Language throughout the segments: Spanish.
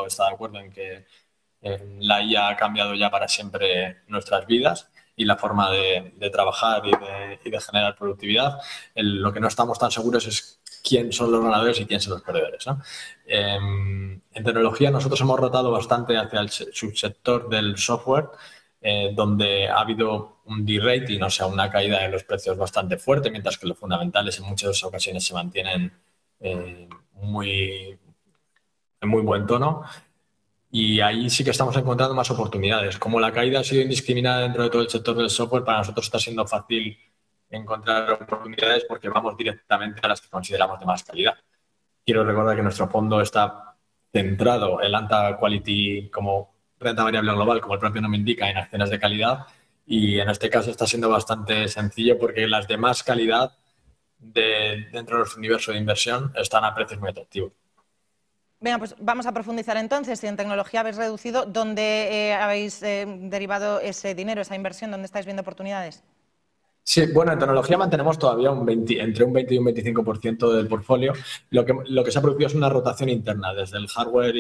mundo está de acuerdo en que la IA ha cambiado ya para siempre nuestras vidas y la forma de trabajar y de generar productividad. Lo que no estamos tan seguros es quién son los ganadores y quién son los perdedores, ¿no? En tecnología nosotros hemos rotado bastante hacia el subsector del software, donde ha habido un de-rating, o sea, una caída de los precios bastante fuerte, mientras que los fundamentales en muchas ocasiones se mantienen en muy buen tono. Y ahí sí que estamos encontrando más oportunidades. Como la caída ha sido indiscriminada dentro de todo el sector del software, para nosotros está siendo fácil encontrar oportunidades porque vamos directamente a las que consideramos de más calidad. Quiero recordar que nuestro fondo está centrado, el Anta Quality como renta variable global, como el propio nombre indica, en acciones de calidad. Y en este caso está siendo bastante sencillo porque las de más calidad dentro de nuestro universo de inversión están a precios muy atractivos. Venga, pues vamos a profundizar entonces. Si en tecnología habéis reducido, ¿dónde habéis derivado ese dinero, esa inversión? ¿Dónde estáis viendo oportunidades? Sí, bueno, en tecnología mantenemos todavía entre un 20 y un 25% del portfolio. Lo que se ha producido es una rotación interna desde el hardware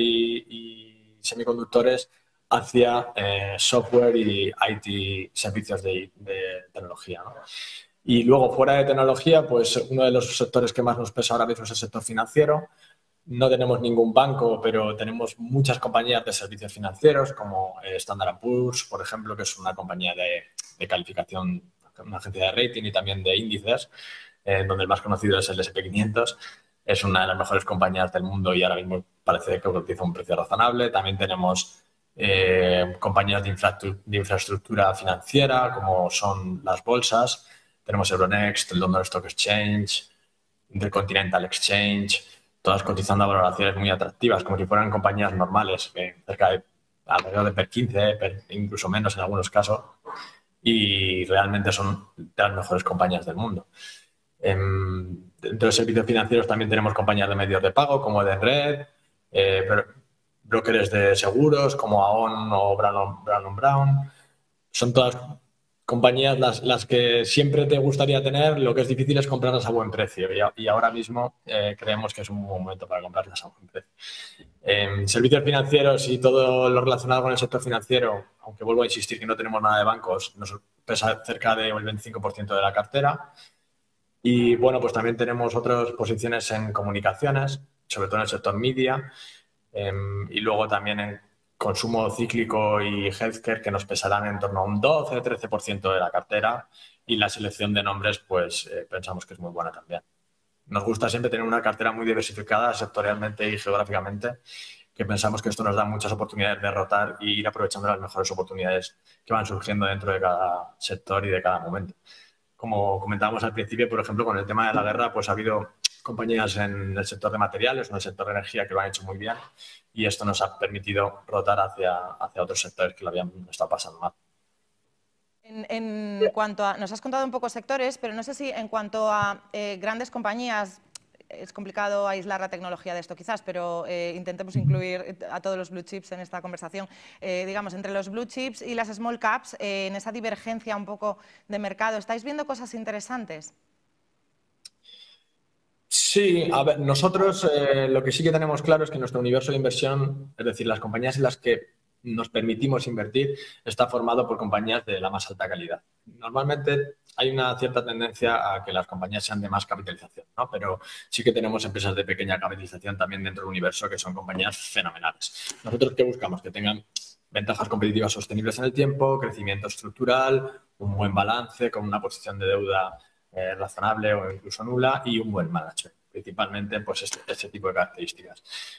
y semiconductores hacia software y IT servicios de tecnología, ¿no? Y luego, fuera de tecnología, pues uno de los sectores que más nos pesa ahora mismo es el sector financiero. No tenemos ningún banco, pero tenemos muchas compañías de servicios financieros, como Standard & Poor's, por ejemplo, que es una compañía de calificación, una agencia de rating y también de índices, donde el más conocido es el S&P 500. Es una de las mejores compañías del mundo y ahora mismo parece que cotiza un precio razonable. También tenemos compañías de infraestructura financiera, como son las bolsas. Tenemos Euronext, el London Stock Exchange, Intercontinental Exchange, todas cotizando a valoraciones muy atractivas, como si fueran compañías normales, cerca de alrededor de PER 15, incluso menos en algunos casos, y realmente son de las mejores compañías del mundo. Dentro de servicios financieros también tenemos compañías de medios de pago, como Edenred, brokers de seguros, como Aon o Brown & Brown. Son todas compañías las que siempre te gustaría tener, lo que es difícil es comprarlas a buen precio y ahora mismo creemos que es un buen momento para comprarlas a buen precio. Servicios financieros y todo lo relacionado con el sector financiero, aunque vuelvo a insistir que no tenemos nada de bancos, nos pesa cerca del 25% de la cartera. Y bueno, pues también tenemos otras posiciones en comunicaciones, sobre todo en el sector media, y luego también en consumo cíclico y healthcare, que nos pesarán en torno a un 12-13% de la cartera, y la selección de nombres pues pensamos que es muy buena también. Nos gusta siempre tener una cartera muy diversificada sectorialmente y geográficamente, que pensamos que esto nos da muchas oportunidades de rotar y ir aprovechando las mejores oportunidades que van surgiendo dentro de cada sector y de cada momento. Como comentábamos al principio, por ejemplo, con el tema de la guerra, pues ha habido compañías en el sector de materiales o en el sector de energía que lo han hecho muy bien y esto nos ha permitido rotar hacia otros sectores que lo habían estado pasando mal. En cuanto a, nos has contado un poco sectores, pero no sé si en cuanto a grandes compañías, es complicado aislar la tecnología de esto quizás, pero intentemos incluir a todos los blue chips en esta conversación. Digamos, entre los blue chips y las small caps, en esa divergencia un poco de mercado, ¿estáis viendo cosas interesantes? Sí, a ver, nosotros lo que sí que tenemos claro es que nuestro universo de inversión, es decir, las compañías en las que nos permitimos invertir, está formado por compañías de la más alta calidad. Normalmente hay una cierta tendencia a que las compañías sean de más capitalización, ¿no? Pero sí que tenemos empresas de pequeña capitalización también dentro del universo que son compañías fenomenales. ¿Nosotros qué buscamos? Que tengan ventajas competitivas sostenibles en el tiempo, crecimiento estructural, un buen balance con una posición de deuda razonable o incluso nula y un buen management, principalmente pues este tipo de características.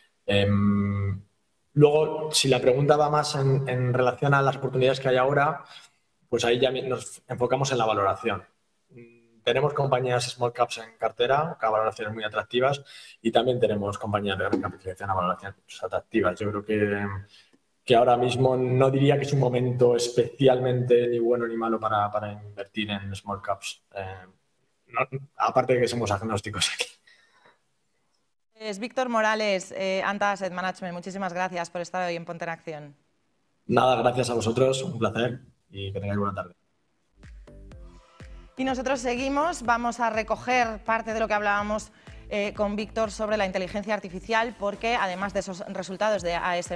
Luego, si la pregunta va más en relación a las oportunidades que hay ahora, pues ahí ya nos enfocamos en la valoración. Tenemos compañías small caps en cartera, con valoraciones muy atractivas, y también tenemos compañías de gran capitalización a valoraciones atractivas. Yo creo que ahora mismo no diría que es un momento especialmente ni bueno ni malo para invertir en small caps. Aparte de que somos agnósticos aquí. Es Víctor Morales, Anta Asset Management. Muchísimas gracias por estar hoy en Ponte en Acción. Nada, gracias a vosotros, un placer y que tengáis buena tarde. Y nosotros seguimos, vamos a recoger parte de lo que hablábamos con Víctor sobre la inteligencia artificial, porque además de esos resultados de AS